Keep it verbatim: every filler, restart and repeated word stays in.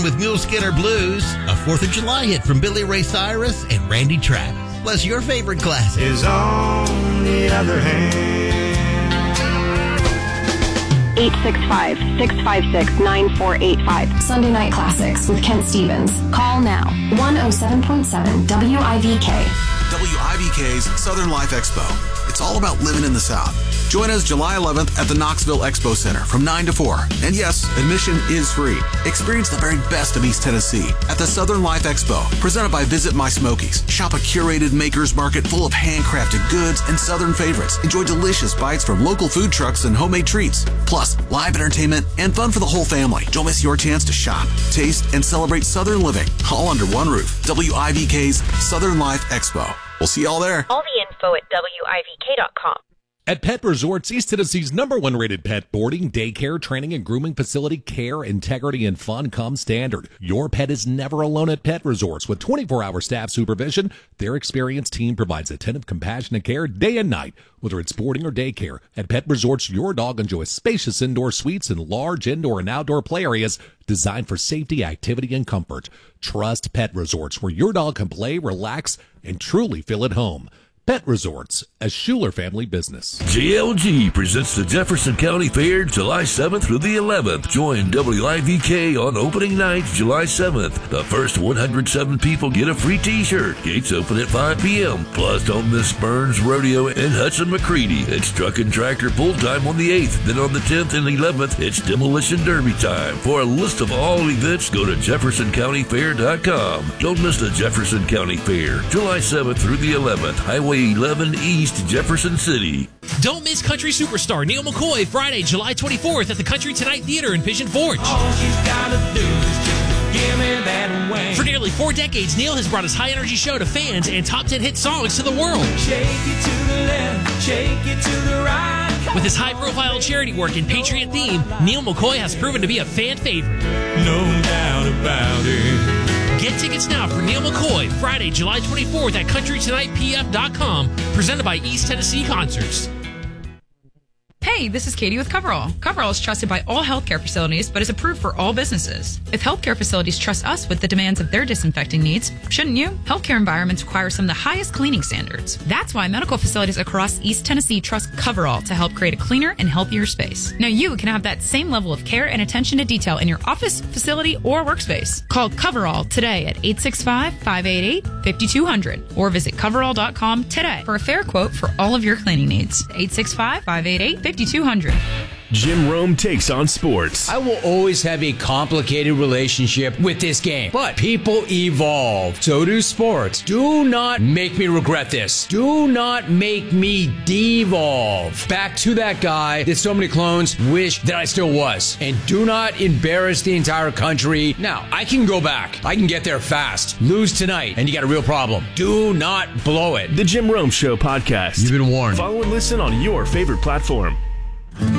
with Mule Skinner Blues, a fourth of July hit from Billy Ray Cyrus and Randy Travis. Plus your favorite classic is on the other hand. eight six five, six five six, nine four eight five. Sunday Night Classics with Kent Stevens. Call now. one oh seven point seven W I V K. W I V K's Southern Life Expo. It's all about living in the South. Join us July eleventh at the Knoxville Expo Center from nine to four. And yes, admission is free. Experience the very best of East Tennessee at the Southern Life Expo, presented by Visit My Smokies. Shop a curated maker's market full of handcrafted goods and Southern favorites. Enjoy delicious bites from local food trucks and homemade treats. Plus, live entertainment and fun for the whole family. Don't miss your chance to shop, taste, and celebrate Southern living all under one roof. W I V K's Southern Life Expo. We'll see you all there. All the info at W I V K dot com. At Pet Resorts, East Tennessee's number one rated pet boarding, daycare, training, and grooming facility, care, integrity, and fun come standard. Your pet is never alone at Pet Resorts. With twenty-four hour staff supervision, their experienced team provides attentive, compassionate care day and night. Whether it's boarding or daycare, at Pet Resorts, your dog enjoys spacious indoor suites and large indoor and outdoor play areas designed for safety, activity, and comfort. Trust Pet Resorts, where your dog can play, relax, and truly feel at home. Pet Resorts, a Schuler family business. J L G presents the Jefferson County Fair July seventh through the eleventh. Join W I V K on opening night, July seventh. The first one hundred seven people get a free t-shirt. Gates open at five p.m. Plus, don't miss Burns Rodeo and Hudson McCready. It's truck and tractor pull time on the eighth. Then on the tenth and eleventh, it's demolition derby time. For a list of all events, go to Jefferson County Fair dot com. Don't miss the Jefferson County Fair, July seventh through the eleventh. Highway eleven East, Jefferson City. Don't miss country superstar Neil McCoy Friday, July twenty-fourth at the Country Tonight Theater in Pigeon Forge. All she's gotta do is just give me that way. For nearly four decades, Neil has brought his high-energy show to fans and top ten hit songs to the world. Shake it to the left, shake it to the right. With his high-profile charity work and Patriot theme, Neil McCoy has proven to be a fan favorite. No doubt about it. Get tickets now for Neil McCoy Friday, July twenty-fourth at country tonight p f dot com, presented by East Tennessee Concerts. Hey, this is Katie with Coverall. Coverall is trusted by all healthcare facilities, but is approved for all businesses. If healthcare facilities trust us with the demands of their disinfecting needs, shouldn't you? Healthcare environments require some of the highest cleaning standards. That's why medical facilities across East Tennessee trust Coverall to help create a cleaner and healthier space. Now you can have that same level of care and attention to detail in your office, facility, or workspace. Call Coverall today at eight six five, five eight eight, five two zero zero or visit coverall dot com today for a fair quote for all of your cleaning needs. eight six five, five eight eight, five two zero zero. Jim Rome takes on sports. I will always have a complicated relationship with this game, but people evolve. So do sports. Do not make me regret this. Do not make me devolve back to that guy that so many clones wish that I still was. And do not embarrass the entire country. Now, I can go back. I can get there fast. Lose tonight, and you got a real problem. Do not blow it. The Jim Rome Show podcast. You've been warned. Follow and listen on your favorite platform.